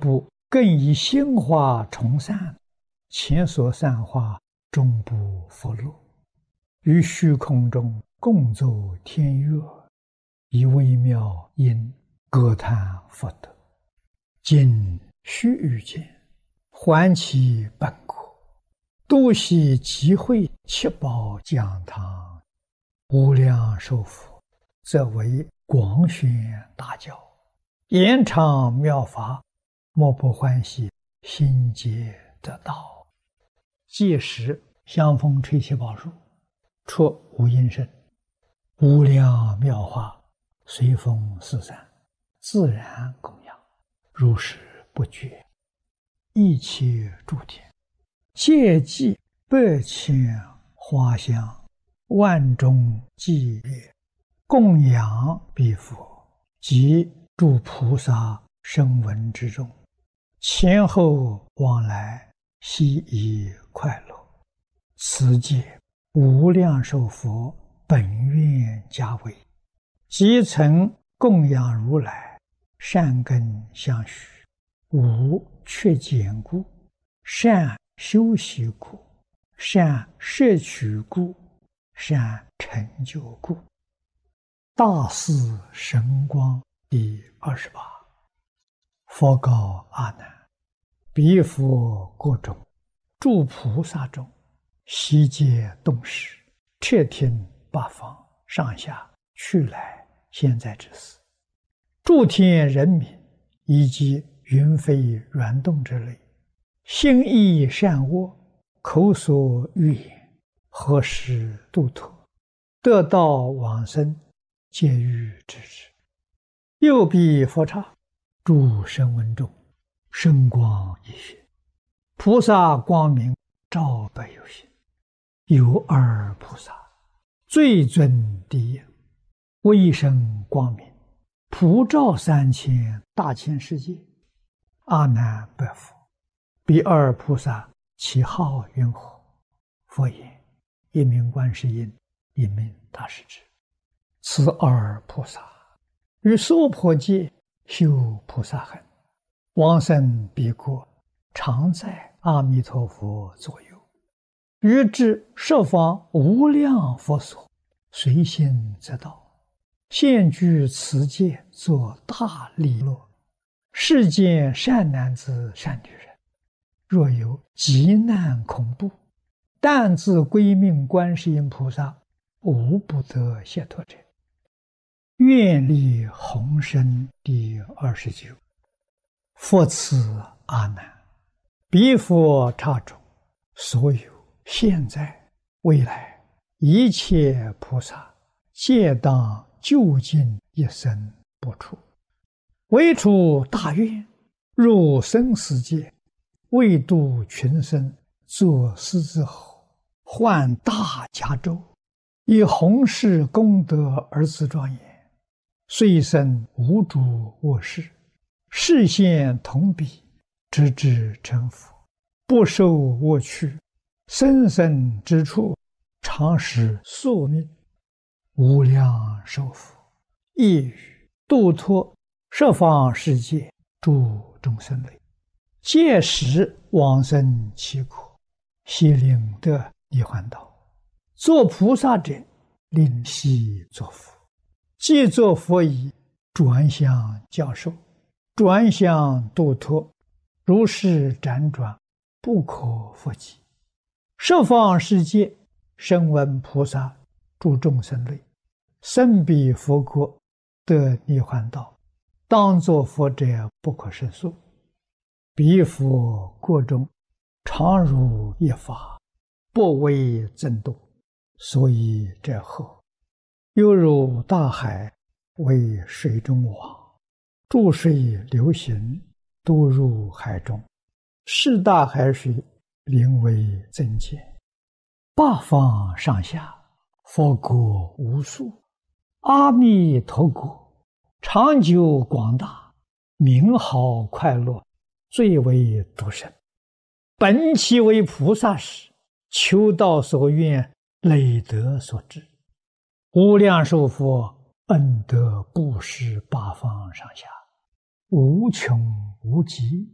不更以心化重散，前所散化终不复落。于虚空中共奏天乐，以微妙音歌叹佛德。今须臾间，还其本国，度悉集会七宝讲堂，无量寿佛，则为广宣大教，延长妙法，莫不欢喜，心皆得道。届时香风吹七宝树，出无音声，无量妙法随风四散，自然供养，如是不绝。一切诸天皆祭百千花香，万众伎乐，供养彼佛及诸菩萨声闻之中，前后往来，悉以快乐。此界无量寿佛本愿家为，即曾供养如来，善根相续，无缺减故，善修习故，善摄取故，善成就故。大士神光第28。佛告阿难：彼佛国中，诸菩萨中，悉皆动识，彻听八方上下去来现在之事，诸天人民以及云飞软动之类，心意善恶，口所欲言，何时度脱，得道往生，皆欲知之。右彼佛刹，诸声闻中，圣光一现，菩萨光明照百有心。有二菩萨，最尊第一，威声光明，普照3000大千世界。阿难白佛：彼二菩萨其号云何？佛言：一名观世音，一名大势至。此二菩萨于娑婆界修菩萨行，往生彼国，常在阿弥陀佛左右，于至十方无量佛所，随心则到，现居此界，作大利乐。世间善男子善女人，若有急难恐怖，但自归命观世音菩萨，无不得解脱者。愿力宏深第29。佛赐阿难：彼佛刹中，所有现在未来一切菩萨，皆当究竟一生不出，唯出大愿，入生死界，为度群生，作狮子吼，换大迦州，以弘誓功德而自庄严。虽生无诸恶事，示现同彼，直至成佛，不受恶趣，生生之处，常使宿命。无量寿佛亦语度脱十方世界诸众生类，届时往生其国，悉令得涅槃道。作菩萨者，令悉作佛。既作佛已，转向教授，转向度脱，如是辗转，不可复计。十方世界声闻菩萨诸众生类，生彼佛国，得涅槃道，当作佛者不可胜数。彼佛国中，常如一法，不为增多，所以者何？犹如大海为水中网，注水流行，都入海中，是大海水灵为增减。八方上下，佛国无数，阿弥陀国长久广大，名号快乐，最为独生。本其为菩萨时，求道所愿，累德所致。无量寿佛恩德布施八方上下，无穷无极，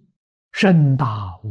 深大无